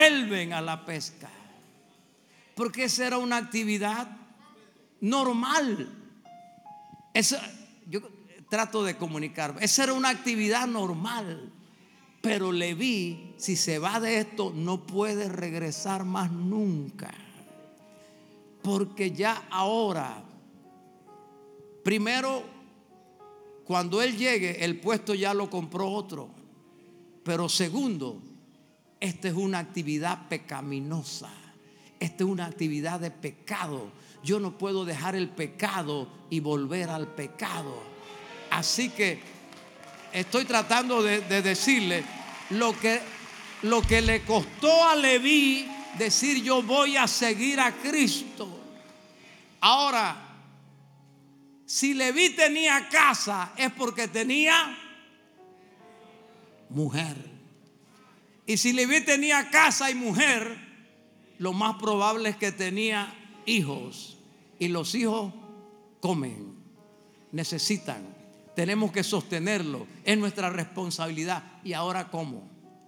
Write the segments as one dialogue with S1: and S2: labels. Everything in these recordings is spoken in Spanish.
S1: vuelven a la pesca. Porque esa era una actividad normal. Yo trato de comunicarme. Esa era una actividad normal. Pero Leví, si se va de esto, no puede regresar más nunca. Porque ya ahora, primero, cuando él llegue, el puesto ya lo compró otro. Pero segundo, esta es una actividad pecaminosa. Esta es una actividad de pecado. Yo no puedo dejar el pecado y volver al pecado. Así que estoy tratando de decirle lo que le costó a Leví decir: yo voy a seguir a Cristo. Ahora, si Leví tenía casa, es porque tenía mujer. Y si Leví tenía casa y mujer, lo más probable es que tenía hijos. Y los hijos comen, necesitan. Tenemos que sostenerlo. Es nuestra responsabilidad. ¿Y ahora cómo?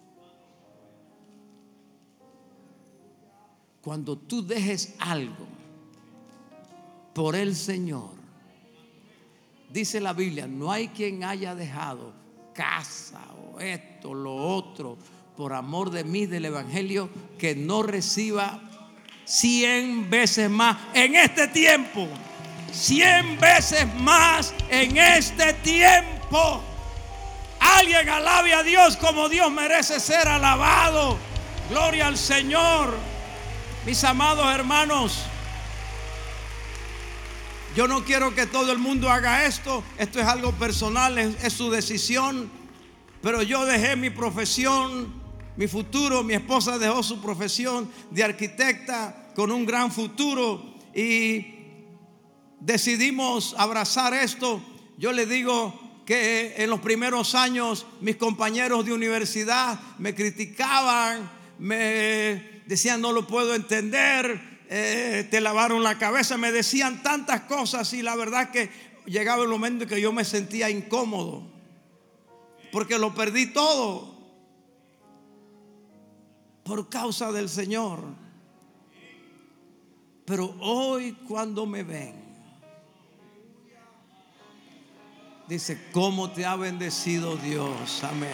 S1: Cuando tú dejes algo por el Señor, dice la Biblia, no hay quien haya dejado casa o esto, lo otro, por amor de mí, del evangelio, que no reciba 100 veces más en este tiempo. 100 veces más en este tiempo. Alguien alabe a Dios como Dios merece ser alabado. Gloria al Señor. Mis amados hermanos, yo no quiero que todo el mundo haga esto. Esto es algo personal, es su decisión. Pero yo dejé mi profesión, mi futuro. Mi esposa dejó su profesión de arquitecta con un gran futuro y decidimos abrazar esto. Yo le digo que en los primeros años mis compañeros de universidad me criticaban, me decían: no lo puedo entender, te lavaron la cabeza, me decían tantas cosas. Y la verdad que llegaba el momento en que yo me sentía incómodo, porque lo perdí todo por causa del Señor. Pero hoy, cuando me ven, dice: ¿cómo te ha bendecido Dios? Amén.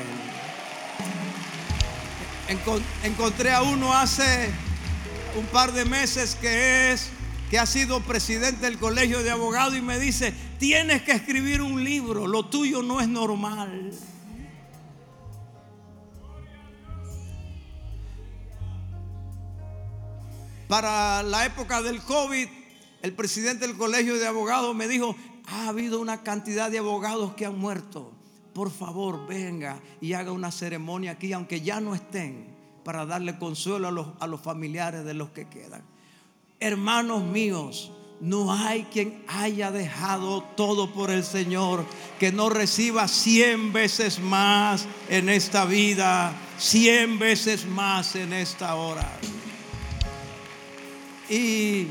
S1: Encontré a uno hace un par de meses que ha sido presidente del colegio de abogados y me dice: tienes que escribir un libro, lo tuyo no es normal. Para la época del COVID, el presidente del colegio de abogados me dijo: ha habido una cantidad de abogados que han muerto. Por favor, venga y haga una ceremonia aquí, aunque ya no estén, para darle consuelo a los familiares de los que quedan. Hermanos míos, no hay quien haya dejado todo por el Señor que no reciba 100 veces más en esta vida, 100 veces más en esta hora. Y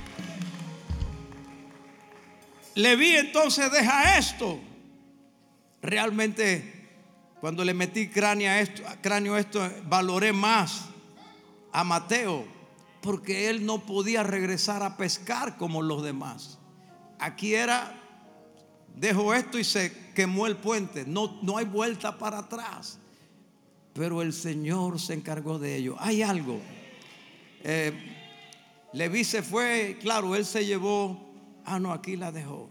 S1: Leví entonces deja esto. Realmente, cuando le metí cráneo a esto, valoré más a Mateo, porque él no podía regresar a pescar como los demás. Aquí era: dejo esto y se quemó el puente. No hay vuelta para atrás. Pero el Señor se encargó de ello. Hay algo. Leví se fue, claro, él se llevó. No, aquí la dejó.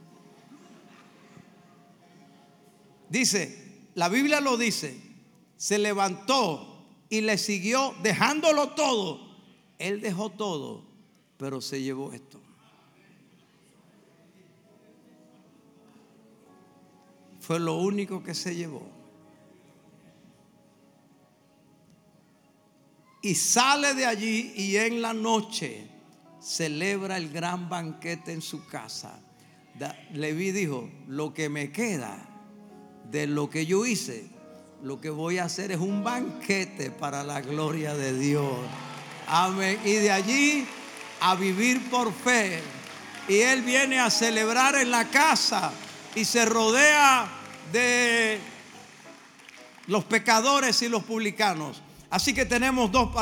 S1: Dice, la Biblia lo dice: se levantó y le siguió dejándolo todo. Él dejó todo, pero se llevó esto. Fue lo único que se llevó. Y sale de allí y en la noche celebra el gran banquete en su casa. Leví dijo: lo que me queda de lo que yo hice, lo que voy a hacer es un banquete para la gloria de Dios. Amén. Y de allí a vivir por fe. Y él viene a celebrar en la casa y se rodea de los pecadores y los publicanos. Así que tenemos dos